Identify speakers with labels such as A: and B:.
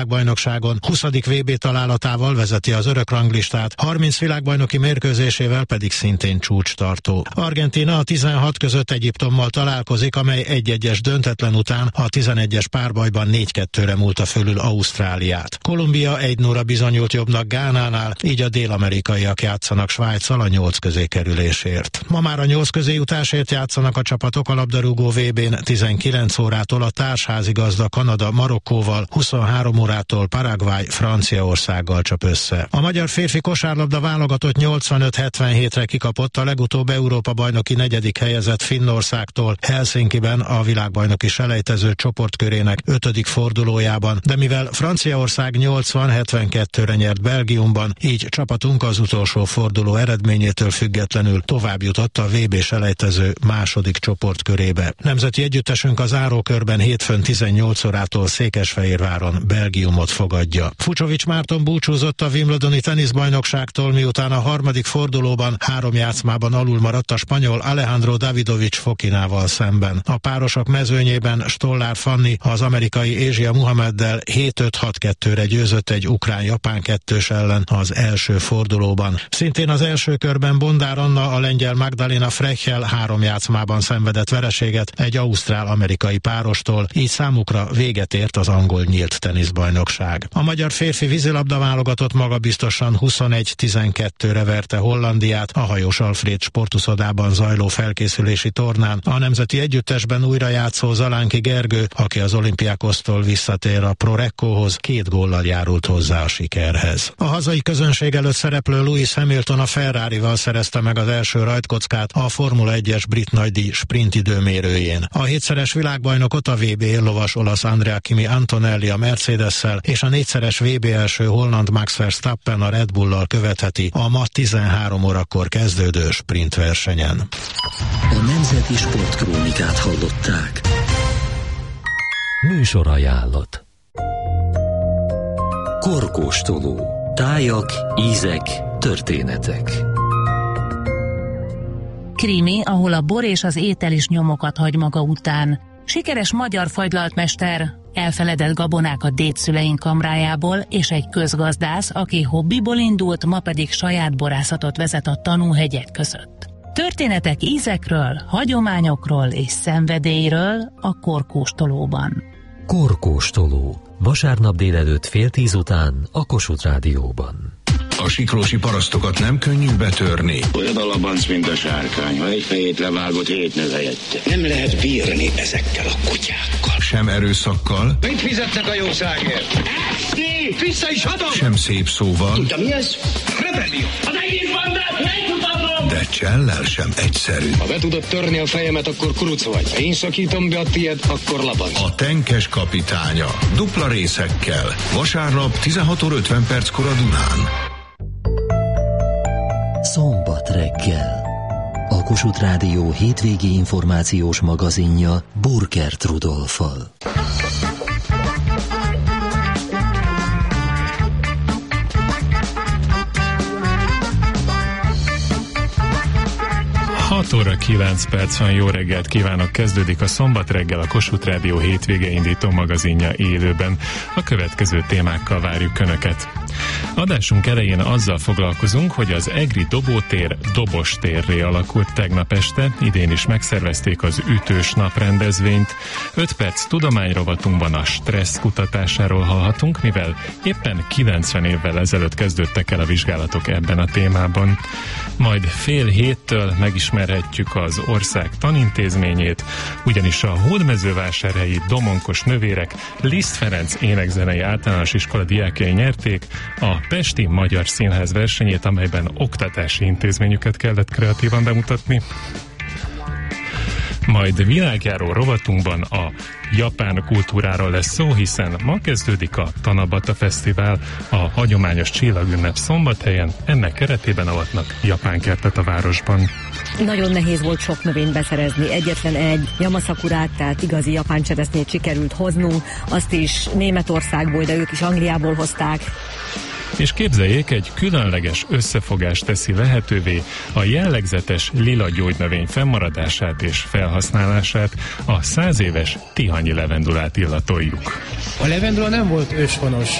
A: bajnokságon 20. VB találatával vezeti az örökranglistát, 30 világbajnoki mérkőzésével pedig szintén csúcstartó. Argentína a 16 között Egyiptommal találkozik, amely 1-1-es döntetlen után a 11-es párbajban 4-2-re múlta fölül Ausztráliát. Kolumbia 1-0-ra bizonyult jobbnak Gánánál, így a dél-amerikaiak játszanak Svájccal a 8 közé kerülésért. Ma már a 8 közé jutásért játszanak a csapatok a labdarúgó VB-n 19 órától a társházigazda Kanada Marokkóval, 23 órától Paraguay Franciaországgal csap össze. A magyar férfi kosárlabda válogatott 85-77-re kikapott a legutóbb Európa bajnoki 4. helyezett Finnországtól Helsinkiben a világbajnoki selejtező csoportkörének 5. fordulójában, de mivel Franciaország 80-72-re nyert Belgiumban, így csapatunk az utolsó forduló eredményétől függetlenül tovább jutott a VB selejtező második csoportkörébe. Nemzeti együttesünk az zárókörben hétfőn 18 órától Székesfehérváron Belgiumot fogadja. Fucsovics Márton búcsúzott a Wimbledoni teniszbajnokságtól, miután a harmadik fordulóban 3 játszmában alul maradt a spanyol Alejandro Davidovich Fokinával szemben. A párosok mezőnyében Stollár Fanni az amerikai Ázsia Muhammeddel 7-5-6-2-re győzött egy ukrán-japán kettős ellen az első fordulóban. Szintén az első körben Bondár Anna a lengyel Magdalena Frechel 3 játszmában szenvedett vereséget egy ausztrál-amerikai párostól, így számukra véget ért az angol nyílt teniszbajnokság. A magyar férfi vízilabda válogatott magabiztosan 21-12-re verte Hollandiát a Hajós Alfréd sportuszodában zajló felkészülési tornán. A nemzeti együttesben újra játszó Zalánki Gergő, aki az Olympiakosztól visszatér a Pro Reccohoz, 2 góllal járult hozzá a sikerhez. A hazai közönség előtt szereplő Lewis Hamilton a Ferrarival szerezte meg az első rajtkockát a Formula 1-es brit nagydíj sprint időmérőjén. A 7-szeres világbajnokot a VB éllovas olasz Andrea Kimi Antonelli a Mercedes-szel és a 4-szeres VB első holland Max Verstappen a Red Bull-lal követheti a ma 13 órakor kezdődő sprintversenyen.
B: A Nemzeti Sportkrónikát hallották.
C: Műsorajánlat.
B: Korkóstoló. Tájak, ízek, történetek.
D: Krimi, ahol a bor és az étel is nyomokat hagy maga után. Sikeres magyar fagylaltmester, elfeledett gabonák a dédszüleink kamrájából, és egy közgazdász, aki hobbiból indult, ma pedig saját borászatot vezet a tanúhegyek között. Történetek ízekről, hagyományokról és szenvedélyről a Korkóstolóban.
C: Korkóstoló. Vasárnap délelőtt 9:30 után a Kossuth Rádióban.
E: A siklósi parasztokat nem könnyű betörni.
F: Olyan a labanc, mint a sárkány, ha egy fejét levágott, 7 nő helyette. Nem lehet bírni ezekkel a kutyákkal.
E: Sem erőszakkal.
F: Mit fizetnek a jószágért? Eszti! Vissza is adom!
E: Sem szép szóval.
F: Tudta mi ez? Rebellió! Az egész bandát megmutatom!
E: De csellel sem egyszerű.
F: Ha be tudod törni a fejemet, akkor kuruc vagy. Ha én szakítom be a tiéd, akkor labanc.
E: A tenkes kapitánya. Dupla részekkel. Vasárnap 16:50 a Dunán.
B: Szombat reggel. A Kossuth Rádió hétvégi információs magazinja Burkert Rudolffal.
G: Óra 9 perc van, jó reggelt kívánok, kezdődik a Szombat reggel, a Kossuth Rádió hétvége indító magazinja élőben. A következő témákkal várjuk Önöket. Adásunk elején azzal foglalkozunk, hogy az egri dobótér dobostérré alakult tegnap este, idén is megszervezték az ütős nap rendezvényt. 5 perc tudományrovatunkban a stressz kutatásáról hallhatunk, mivel éppen 90 évvel ezelőtt kezdődtek el a vizsgálatok ebben a témában. Majd 6:30 megismerhetjük az ország tanintézményét, ugyanis a hódmezővásárhelyi domonkos növérek Liszt Ferenc énekzenei általános iskola diákjai nyerték a Pesti Magyar Színház versenyét, amelyben oktatási intézményüket kellett kreatívan bemutatni. Majd világjáró rovatunkban a japán kultúráról lesz szó, hiszen ma kezdődik a Tanabata Fesztivál, a hagyományos csillagünnep Szombathelyen, ennek keretében avatnak japán kertet a városban.
H: Nagyon nehéz volt sok növényt beszerezni, egyetlen egy Yamasakurát, tehát igazi japán cseresznyét sikerült hoznunk, azt is Németországból, de ők is Angliából hozták.
G: És képzeljék, egy különleges összefogás teszi lehetővé a jellegzetes lila gyógynövény fennmaradását és felhasználását, a 100 éves tihanyi levendulát illatoljuk.
I: A levendula nem volt őshonos